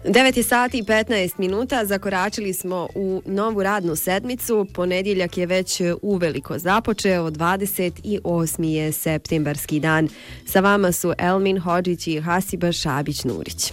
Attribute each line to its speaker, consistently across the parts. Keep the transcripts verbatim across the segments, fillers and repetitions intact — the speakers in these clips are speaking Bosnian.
Speaker 1: devet je sati i petnaest minuta, zakoračili smo u novu radnu sedmicu. Ponedjeljak je već uveliko započeo, dvadeset osmi je septembarski dan. Sa vama su Elmin Hodžić i Hasiba Šabić-Nurić.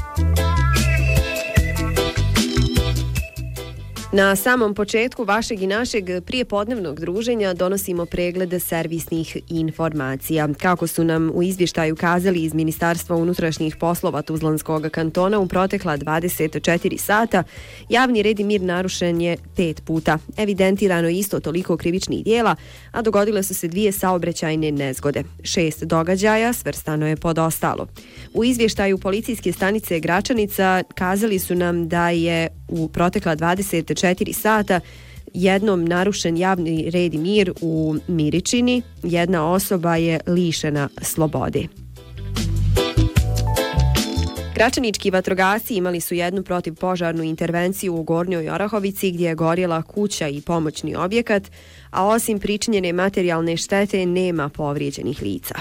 Speaker 1: Na samom početku vašeg i našeg prijepodnevnog druženja donosimo pregled servisnih informacija. Kako su nam u izvještaju kazali iz Ministarstva unutrašnjih poslova Tuzlanskog kantona, u protekla dvadeset četiri sata javni red i mir narušen je pet puta. Evidentirano je isto toliko krivičnih dijela, a dogodile su se dvije saobraćajne nezgode. Šest događaja svrstano je pod ostalo. U izvještaju policijske stanice Gračanica kazali su nam da je u protekla dvadeset četiri sata jednom narušen javni red i mir u Miričini. Jedna osoba je lišena slobode. Gračanički vatrogasci imali su jednu protivpožarnu intervenciju u Gornjoj Orahovici gdje je gorjela kuća i pomoćni objekat, a osim pričinjene materijalne štete nema povrijeđenih lica.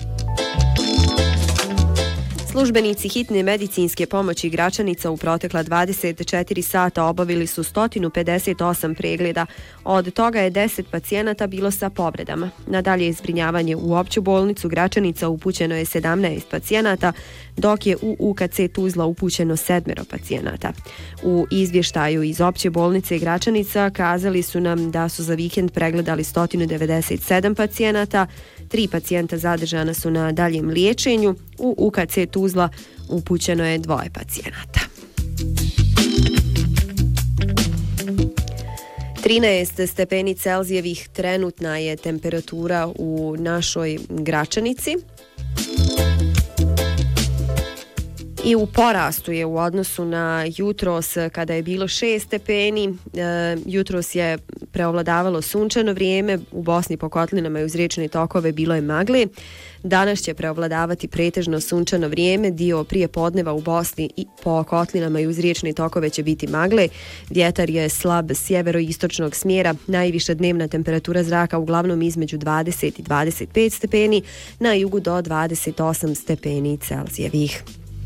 Speaker 1: Službenici hitne medicinske pomoći Gračanica u protekla dvadeset četiri sata obavili su sto pedeset osam pregleda, od toga je deset pacijenata bilo sa povredama. Na dalje zbrinjavanje u opću bolnicu Gračanica upućeno je sedamnaest pacijenata, dok je u U K C Tuzla upućeno sedmero pacijenata. U izvještaju iz opće bolnice Gračanica kazali su nam da su za vikend pregledali sto devedeset sedam pacijenata, tri pacijenta zadržana su na daljem liječenju, u U K C Tuzla upućeno je dvoje pacijenata. trinaest stepeni Celzijevih trenutna je temperatura u našoj Gračanici. I u porastu je u odnosu na jutros kada je bilo šest stepeni. E, jutros je preovladavalo sunčano vrijeme, u Bosni po kotlinama i uz riječne tokove bilo je magle. Danas će preovladavati pretežno sunčano vrijeme, dio prije podneva u Bosni i po kotlinama i uz riječne tokove će biti magle. Vjetar je slab sjeveroistočnog smjera, najviša dnevna temperatura zraka uglavnom između dvadeset i dvadeset pet stepeni, na jugu do dvadeset osam stepeni Celzijevih.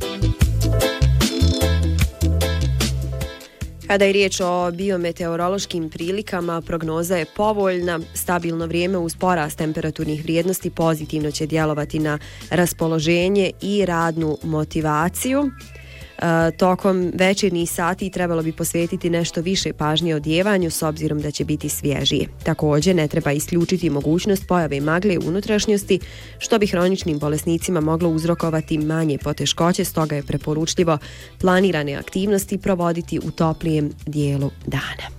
Speaker 1: Kada je riječ o biometeorološkim prilikama, prognoza je povoljna. Stabilno vrijeme uz porast temperaturnih vrijednosti pozitivno će djelovati na raspoloženje i radnu motivaciju. E, tokom večernjih sati trebalo bi posvetiti nešto više pažnje odjevanju s obzirom da će biti svježije. Također ne treba isključiti mogućnost pojave magle u unutrašnjosti, što bi hroničnim bolesnicima moglo uzrokovati manje poteškoće, stoga je preporučljivo planirane aktivnosti provoditi u toplijem dijelu dana.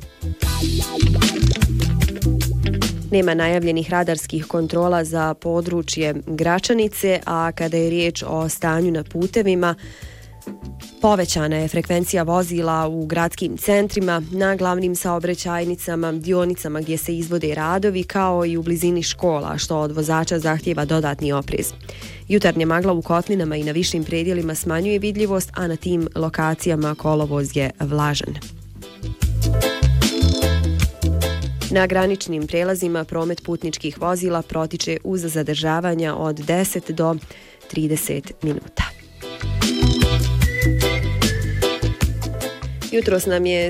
Speaker 1: Nema najavljenih radarskih kontrola za područje Gračanice, a kada je riječ o stanju na putevima, povećana je frekvencija vozila u gradskim centrima, na glavnim saobraćajnicama, dionicama gdje se izvode radovi, kao i u blizini škola, što od vozača zahtijeva dodatni oprez. Jutarnja magla u kotlinama i na višim predjelima smanjuje vidljivost, a na tim lokacijama kolovoz je vlažan. Na graničnim prelazima promet putničkih vozila protiče uz zadržavanja od deset do trideset minuta. Jutros nam je